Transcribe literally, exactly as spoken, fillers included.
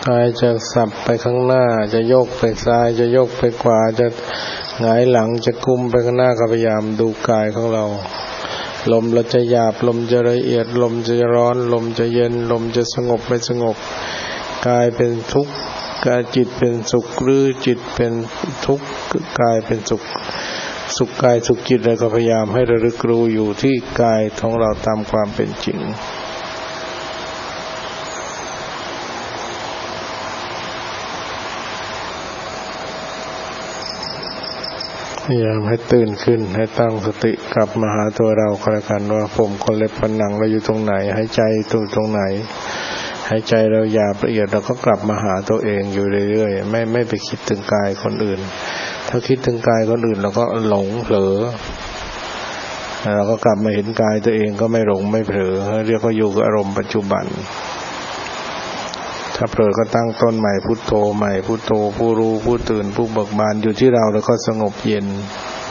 กายจะสับไปข้างหน้าจะโยกไปซ้ายจะโยกไปขวาจะหงายหลังจะกุมไปข้างหน้าก็พยายามดูกายของเราลมเราจะหยาบลมจะละเอียดลมจะร้อนลมจะเย็นลมจะสงบไม่สงบกายเป็นทุกข์กายจิตเป็นสุขหรือจิตเป็นทุกข์กายเป็นสุขสุขกายสุขจิตเราก็พยายามให้ระลึกรู้อยู่ที่กายของเราตามความเป็นจริงพยายามให้ตื่นขึ้นให้ตั้งสติกลับมาหาตัวเราก็แล้วกันว่าผมคนเล็บฝันหนังเราอยู่ตรงไหนหายใจอยู่ตรงไหนหายใจเราหยาบละเอียดเราก็กลับมาหาตัวเองอยู่เรื่อยๆไม่ไม่ไปคิดถึงกายคนอื่นถ้าคิดถึงกายคนอื่นเราก็หลงเผลอเราก็กลับมาเห็นกายตัวเองก็ไม่หลงไม่เผลอเรียกว่าอยู่กับอารมณ์ปัจจุบันถ้าเผลอก็ตั้งต้นใหม่พุทโธใหม่พุทโธผู้รู้ผู้ตื่นผู้เบิกบานอยู่ที่เราแล้วก็สงบเย็น